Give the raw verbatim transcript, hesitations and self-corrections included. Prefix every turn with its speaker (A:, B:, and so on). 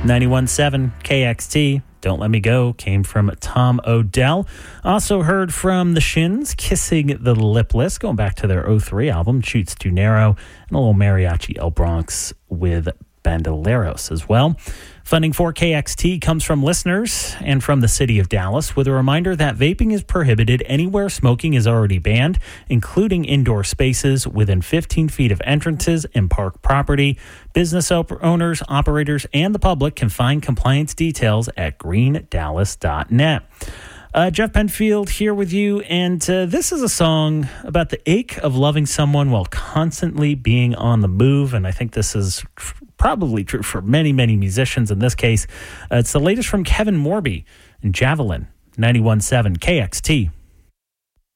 A: ninety-one point seven K X T, Don't Let Me Go, came from Tom Odell. Also heard from The Shins, Kissing the Lipless, going back to their oh three album, Shoots Too Narrow, and a little Mariachi El Bronx with Bandoleros as well. Funding for K X T comes from listeners and from the city of Dallas, with a reminder that vaping is prohibited anywhere smoking is already banned, including indoor spaces within fifteen feet of entrances and park property. Business op- owners, operators, and the public can find compliance details at green dallas dot net. Uh, Jeff Penfield here with you, and uh, this is a song about the ache of loving someone while constantly being on the move, and I think this is tr- probably true for many, many musicians in this case. Uh, it's the latest from Kevin Morby and Javelin, ninety-one point seven K X T.